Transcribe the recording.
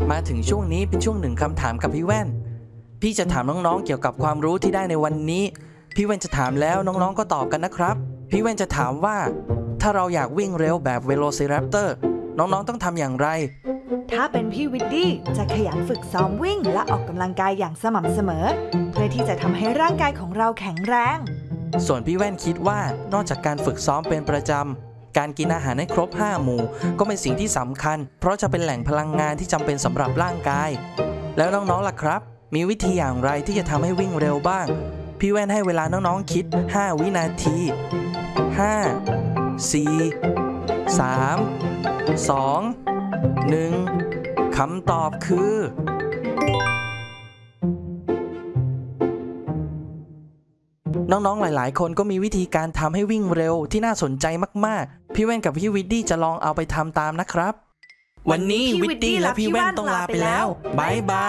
มาถึงช่วงนี้เป็นช่วง1คำถามกับพี่แว่นพี่จะถามน้องๆเกี่ยวกับความรู้ที่ได้ในวันนี้พี่แว่นจะถามแล้วน้องๆก็ตอบกันนะครับพี่แว่นจะถามว่าถ้าเราอยากวิ่งเร็วแบบเวโรซิแรปเตอร์น้องๆต้องทำอย่างไรถ้าเป็นพี่วิดดี้จะขยันฝึกซ้อมวิ่งและออกกำลังกายอย่างสม่ำเสมอเพื่อที่จะทำให้ร่างกายของเราแข็งแรงส่วนพี่แว่นคิดว่านอกจากการฝึกซ้อมเป็นประจำการกินอาหารให้ครบ5หมู่ก็เป็นสิ่งที่สำคัญเพราะจะเป็นแหล่งพลังงานที่จำเป็นสำหรับร่างกายแล้วน้องๆล่ะครับมีวิธีอย่างไรที่จะทำให้วิ่งเร็วบ้างพี่แว่นให้เวลาน้องๆคิด5วินาที5 4 3 2 1คำตอบคือน้องๆหลายๆคนก็มีวิธีการทำให้วิ่งเร็วที่น่าสนใจมากๆพี่แว่นกับพี่วิดดี้จะลองเอาไปทำตามนะครับวันนี้วิดดี้และพี่แว่นต้องลาไปแล้วบ๊ายบาย